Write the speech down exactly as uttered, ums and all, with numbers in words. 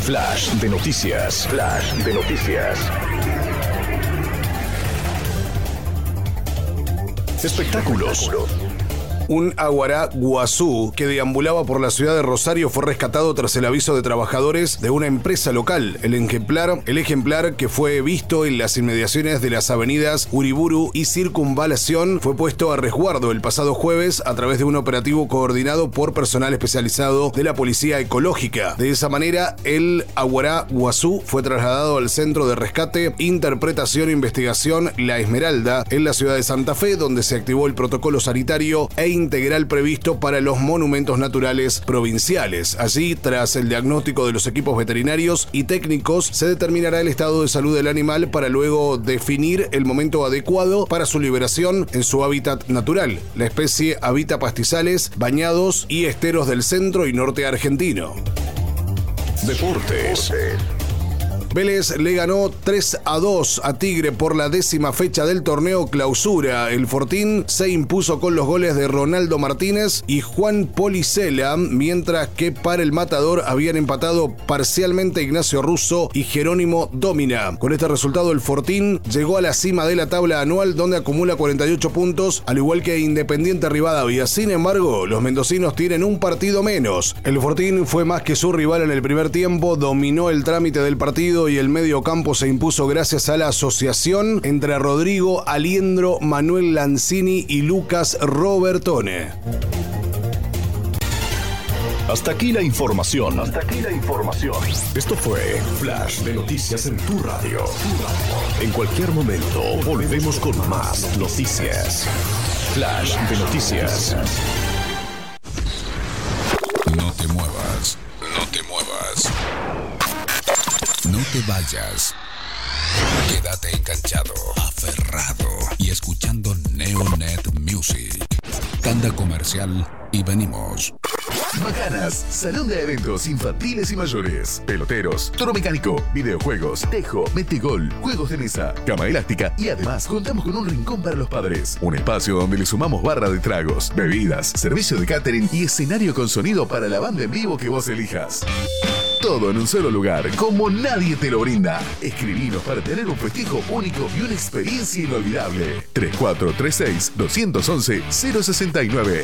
Flash de noticias. Flash de noticias. Espectáculos. Un aguará guazú que deambulaba por la ciudad de Rosario fue rescatado tras el aviso de trabajadores de una empresa local. El ejemplar, el ejemplar que fue visto en las inmediaciones de las avenidas Uriburu y Circunvalación fue puesto a resguardo el pasado jueves a través de un operativo coordinado por personal especializado de la Policía Ecológica. De esa manera, el aguará guazú fue trasladado al Centro de Rescate, Interpretación e Investigación La Esmeralda en la ciudad de Santa Fe, donde se activó el protocolo sanitario e integral previsto para los monumentos naturales provinciales. Allí, tras el diagnóstico de los equipos veterinarios y técnicos, se determinará el estado de salud del animal para luego definir el momento adecuado para su liberación en su hábitat natural. La especie habita pastizales, bañados y esteros del centro y norte argentino. Deportes. Vélez le ganó tres a dos a Tigre por la décima fecha del torneo Clausura. El Fortín se impuso con los goles de Ronaldo Martínez y Juan Policela, mientras que para el Matador habían empatado parcialmente Ignacio Russo y Jerónimo Domina. Con este resultado, el Fortín llegó a la cima de la tabla anual, donde acumula cuarenta y ocho puntos, al igual que Independiente Rivadavia. Sin embargo, los mendocinos tienen un partido menos. El Fortín fue más que su rival en el primer tiempo, dominó el trámite del partido y el medio campo se impuso gracias a la asociación entre Rodrigo Aliendro, Manuel Lanzini y Lucas Robertone. Hasta aquí la información. Hasta aquí la información. Esto fue Flash de Noticias en tu radio. En cualquier momento volvemos con más noticias. Flash de Noticias. No te muevas. No te muevas. No te vayas. Quédate enganchado, aferrado y escuchando Neonet Music. Tanda comercial y venimos. Macanas, salón de eventos infantiles y mayores, peloteros, toro mecánico, videojuegos, tejo, metegol, juegos de mesa, cama elástica y además contamos con un rincón para los padres. Un espacio donde le sumamos barra de tragos, bebidas, servicio de catering y escenario con sonido para la banda en vivo que vos elijas. Todo en un solo lugar, como nadie te lo brinda. Escribinos para tener un festejo único y una experiencia inolvidable. tres cuatro tres seis, dos uno uno, cero seis nueve.